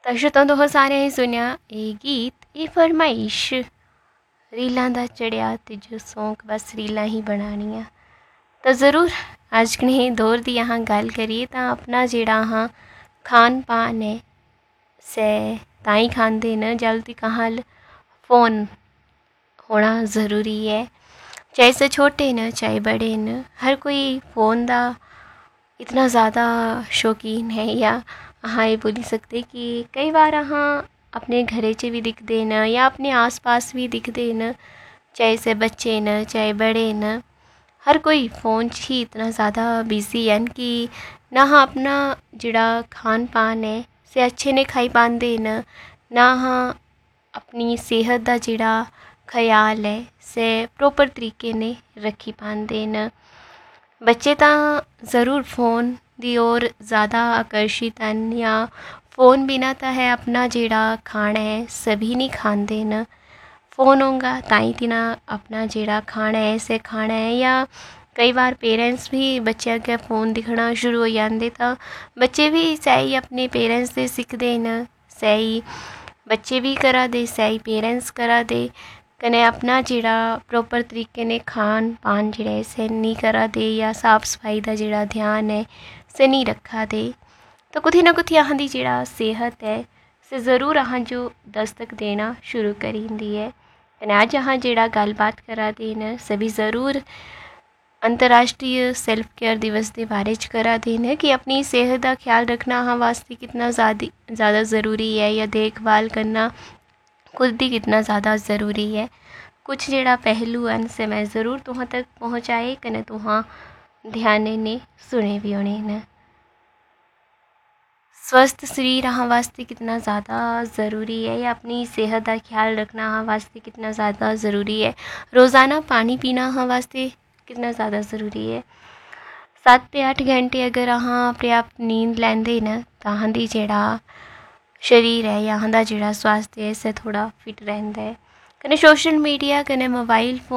दर्शकों तुस सारे ही सुनिया ये गीत ये फरमाइश रीलों का चढ़िया तीजो सौंक बस रीलां ही बनानिया। तो ज़रूर अज कने दौर की अहाँ गल करिए तो अपना जेड़ा हाँ खान पान है से ताई खाते न जल तक हाल फ़ोन होना ज़रूरी है। चाहे से छोटे न चाहे बड़े न हर कोई फ़ोन का इतना ज़्यादा शौकीन है या हाँ ये बोली सकते कि कई बार हाँ अपने घरे च भी दिखते न या अपने आस पास भी दिखते न, चाहे से बच्चे न चाहे बड़े न हर कोई फ़ोन ही इतना ज़्यादा बिजी है कि ना हाँ अपना जिड़ा खान पान है से अच्छे ने खाई पाते न, ना हाँ अपनी सेहत का जिड़ा ख्याल है से प्रॉपर तरीके ने रखी पाते न। बच्चे तो ज़रूर फ़ोन की ओर ज़्यादा आकर्षित हैं या फ़ोन बिना तो है अपना जेड़ा खाना है सभी नहीं खाते न, फ़ोन होगा ताई तिना अपना जेड़ा खाना है से खाना है। या कई बार पेरेंट्स भी बच्चे के फ़ोन दिखना शुरू हो जाते तो बच्चे भी सही अपने पेरेंट्स से सीखते न, सही बच्चे भी करा दे सही पेरेंट्स करा दे कने अपना जिड़ा प्रॉपर तरीके ने खान पान जिड़ा से नहीं करा दे या साफ सफाई का जिड़ा ध्यान है से नहीं रखा दे तो कुछ ना कुछ यहाँ की जिड़ा सेहत है से ज़रूर अहाँ जो दस्तक देना शुरू करी दी है। कने अज अहाँ जिड़ा गलबात करा दे न सभी ज़रूर अंतर्राष्ट्रीय सेल्फ केयर दिवस के बारे करा देन कि अपनी सेहत का ख्याल रखना हाँ वास्ते कितना ज़्यादा ज़रूरी है या देखभाल करना खुद ही कितना ज़्यादा ज़रूरी है। कुछ जेड़ा पहलू हैं से मैं ज़रूर तुहां तक पहुँचाए कने तुहां ध्यान ने सुने भी होने न। स्वस्थ शरीर हाँ वास्ते कितना ज़्यादा ज़रूरी है या अपनी सेहत का ख्याल रखना हाँ वास्ते कितना ज़्यादा ज़रूरी है। रोज़ाना पानी पीना हाँ वास्ते कितना ज़्यादा ज़रूरी है। 7 से 8 घंटे अगर अहाँ पर्याप्त नींद लैंदे न तो अहाँ दी जेड़ा शरीर है या अहाँ दा जेड़ा स्वास्थ्य है इसे थोड़ा फिट रहता है। कने सोशल मीडिया कने मोबाइल फोन